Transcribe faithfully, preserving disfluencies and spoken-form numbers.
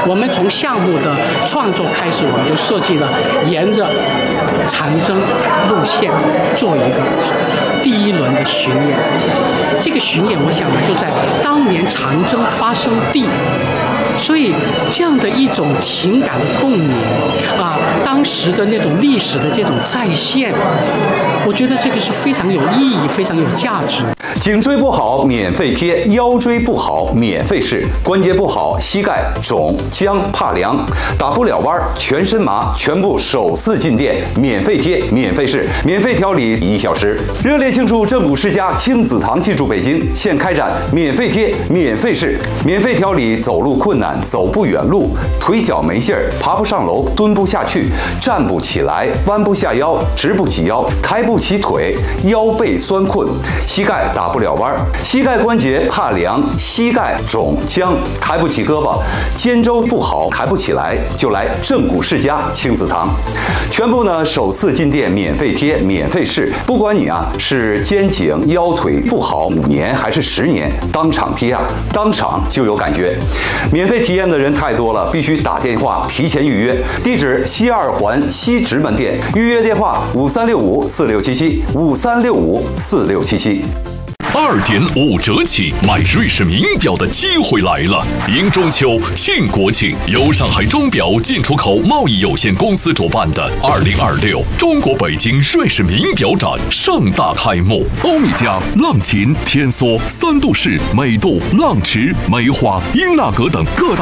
我们从项目的创作开始，我们就设计了沿着长征路线做一个第一轮的巡演。这个巡演，我想呢，就在当年长征发生地。所以，这样的一种情感的共鸣啊，当时的那种历史的这种再现，我觉得这个是非常有意义、非常有价值。 颈椎不好免费贴，腰椎不好免费试，关节不好、膝盖肿、僵、怕凉、打不了弯、全身麻，全部首次进店，免费贴、免费试、免费调理一小时。热烈庆祝正骨世家亲子堂进驻北京，现开展免费贴、免费试、免费调理走路困难、走不远路、腿脚没劲儿、爬不上楼、蹲不下去、站不起来、弯不下腰、直不起腰、抬不起腿、腰背酸困、膝盖打不了弯、膝盖关节怕凉、膝盖肿僵、抬不起胳膊、肩周不好、抬不起来，就来正骨世家亲子堂。全部呢首次进店免费贴、免费试，不管你啊是肩颈腰腿不好五年还是十年，当场贴啊，当场就有感觉。免费体验的人太多了，必须打电话提前预约。地址西二环西直门店，预约电话五三六五四六七七五三六五四六七七。 二点五折起买瑞士名表的机会来了！迎中秋庆国庆，由上海钟表进出口贸易有限公司主办的二零二六中国北京瑞士名表展盛大开幕。欧米茄、浪琴、天梭、三度式、美度、浪驰、梅花、英纳格等各大